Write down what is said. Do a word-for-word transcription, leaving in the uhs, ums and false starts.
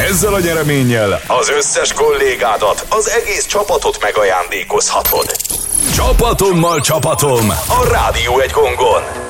Ezzel a nyereménnyel az összes kollégádat, az egész csapatot megajándékozhatod. Csapatommal csapatom a Rádió egy gongon.